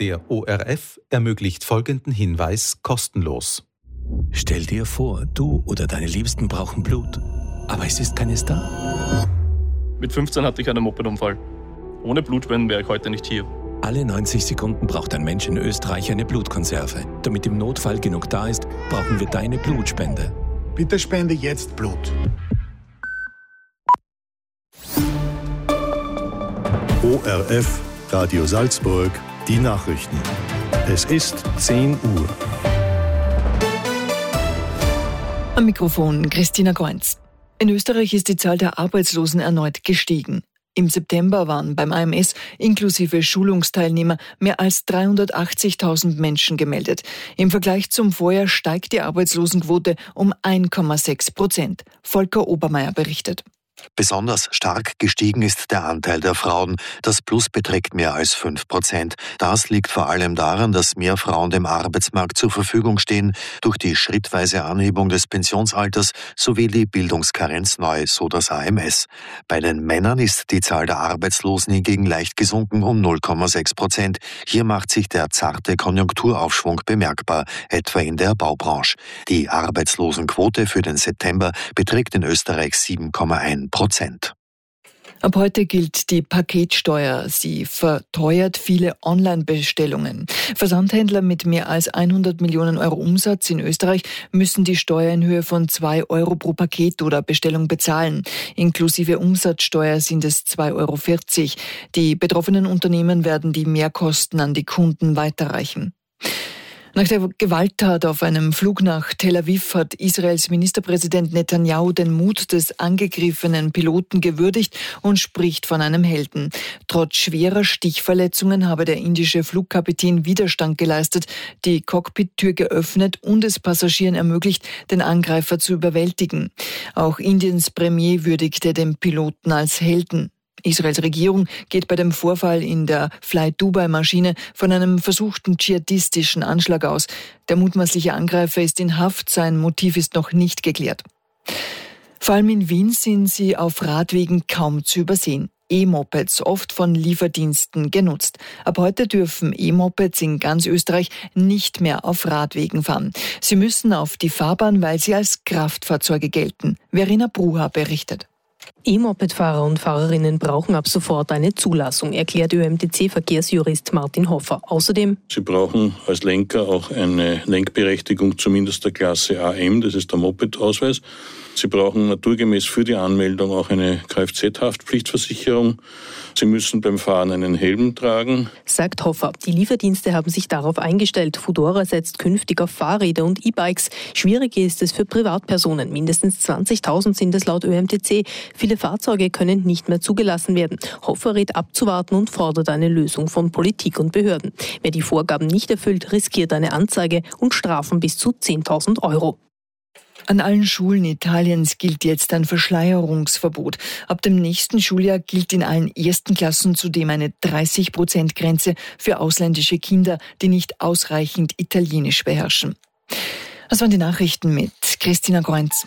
Der ORF ermöglicht folgenden Hinweis kostenlos. Stell dir vor, du oder deine Liebsten brauchen Blut, aber es ist keines da. Mit 15 hatte ich einen Mopedunfall. Ohne Blutspenden wäre ich heute nicht hier. Alle 90 Sekunden braucht ein Mensch in Österreich eine Blutkonserve. Damit im Notfall genug da ist, brauchen wir deine Blutspende. Bitte spende jetzt Blut. ORF, Radio Salzburg, die Nachrichten. Es ist 10 Uhr. Am Mikrofon Christina Goenz. In Österreich ist die Zahl der Arbeitslosen erneut gestiegen. Im September waren beim AMS inklusive Schulungsteilnehmer mehr als 380.000 Menschen gemeldet. Im Vergleich zum Vorjahr steigt die Arbeitslosenquote um 1,6%. Volker Obermeier berichtet. Besonders stark gestiegen ist der Anteil der Frauen. Das Plus beträgt mehr als 5%. Das liegt vor allem daran, dass mehr Frauen dem Arbeitsmarkt zur Verfügung stehen, durch die schrittweise Anhebung des Pensionsalters sowie die Bildungskarenz neu, so das AMS. Bei den Männern ist die Zahl der Arbeitslosen hingegen leicht gesunken um 0,6%. Hier macht sich der zarte Konjunkturaufschwung bemerkbar, etwa in der Baubranche. Die Arbeitslosenquote für den September beträgt in Österreich 7,1%. Ab heute gilt die Paketsteuer. Sie verteuert viele Online-Bestellungen. Versandhändler mit mehr als 100 Millionen Euro Umsatz in Österreich müssen die Steuer in Höhe von 2 Euro pro Paket oder Bestellung bezahlen. Inklusive Umsatzsteuer sind es 2,40 Euro. Die betroffenen Unternehmen werden die Mehrkosten an die Kunden weiterreichen. Nach der Gewalttat auf einem Flug nach Tel Aviv hat Israels Ministerpräsident Netanyahu den Mut des angegriffenen Piloten gewürdigt und spricht von einem Helden. Trotz schwerer Stichverletzungen habe der indische Flugkapitän Widerstand geleistet, die Cockpittür geöffnet und es Passagieren ermöglicht, den Angreifer zu überwältigen. Auch Indiens Premier würdigte den Piloten als Helden. Israels Regierung geht bei dem Vorfall in der Fly-Dubai-Maschine von einem versuchten dschihadistischen Anschlag aus. Der mutmaßliche Angreifer ist in Haft, sein Motiv ist noch nicht geklärt. Vor allem in Wien sind sie auf Radwegen kaum zu übersehen. E-Mopeds, oft von Lieferdiensten genutzt. Ab heute dürfen E-Mopeds in ganz Österreich nicht mehr auf Radwegen fahren. Sie müssen auf die Fahrbahn, weil sie als Kraftfahrzeuge gelten. Verena Bruha berichtet. E-Moped-Fahrer und Fahrerinnen brauchen ab sofort eine Zulassung, erklärt ÖMTC-Verkehrsjurist Martin Hoffer. Außerdem: Sie brauchen als Lenker auch eine Lenkberechtigung zumindest der Klasse AM, das ist der Moped-Ausweis. Sie brauchen naturgemäß für die Anmeldung auch eine Kfz-Haftpflichtversicherung. Sie müssen beim Fahren einen Helm tragen, sagt Hoffer. Die Lieferdienste haben sich darauf eingestellt. Foodora setzt künftig auf Fahrräder und E-Bikes. Schwieriger ist es für Privatpersonen. Mindestens 20.000 sind es laut ÖMTC. Viele Fahrzeuge können nicht mehr zugelassen werden. Hoffer rät abzuwarten und fordert eine Lösung von Politik und Behörden. Wer die Vorgaben nicht erfüllt, riskiert eine Anzeige und Strafen bis zu 10.000 Euro. An allen Schulen Italiens gilt jetzt ein Verschleierungsverbot. Ab dem nächsten Schuljahr gilt in allen ersten Klassen zudem eine 30%-Grenze für ausländische Kinder, die nicht ausreichend Italienisch beherrschen. Das waren die Nachrichten mit Christina Goenz.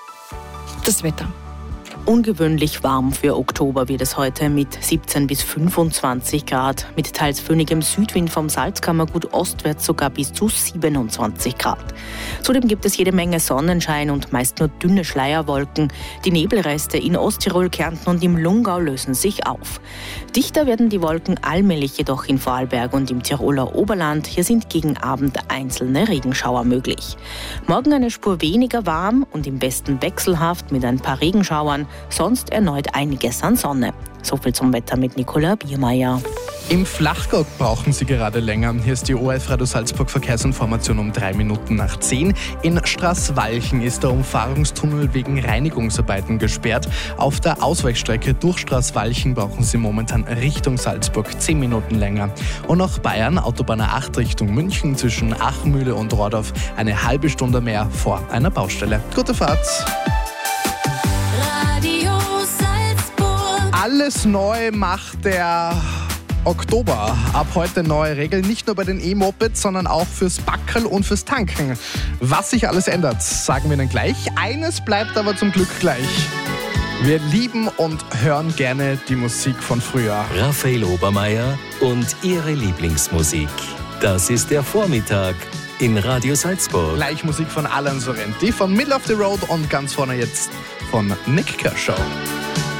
Das Wetter. Ungewöhnlich warm für Oktober wird es heute mit 17 bis 25 Grad. Mit teils föhnigem Südwind vom Salzkammergut ostwärts sogar bis zu 27 Grad. Zudem gibt es jede Menge Sonnenschein und meist nur dünne Schleierwolken. Die Nebelreste in Osttirol, Kärnten und im Lungau lösen sich auf. Dichter werden die Wolken allmählich jedoch in Vorarlberg und im Tiroler Oberland. Hier sind gegen Abend einzelne Regenschauer möglich. Morgen eine Spur weniger warm und im Westen wechselhaft mit ein paar Regenschauern. Sonst erneut einiges an Sonne. So viel zum Wetter mit Nicola Biermeier. Im Flachgau brauchen Sie gerade länger. Hier ist die ORF Radio Salzburg Verkehrsinformation um 10:03. In Straßwalchen ist der Umfahrungstunnel wegen Reinigungsarbeiten gesperrt. Auf der Ausweichstrecke durch Straßwalchen brauchen Sie momentan Richtung Salzburg 10 Minuten länger. Und nach Bayern, Autobahn A8 Richtung München zwischen Achmühle und Rohrdorf eine halbe Stunde mehr vor einer Baustelle. Gute Fahrt! Alles neu macht der Oktober. Ab heute neue Regeln, nicht nur bei den E-Mopeds, sondern auch fürs Backerl und fürs Tanken. Was sich alles ändert, sagen wir Ihnen gleich. Eines bleibt aber zum Glück gleich. Wir lieben und hören gerne die Musik von früher. Raphael Obermeier und ihre Lieblingsmusik. Das ist der Vormittag in Radio Salzburg. Gleich Musik von Alan Sorrenti, von Middle of the Road und ganz vorne jetzt von Nick Kershaw.